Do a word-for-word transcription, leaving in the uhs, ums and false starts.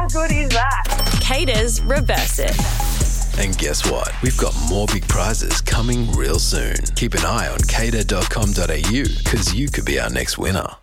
How good is that? Cater's Reverse It. And guess what? We've got more big prizes coming real soon. Keep an eye on cater dot com dot a u because you could be our next winner.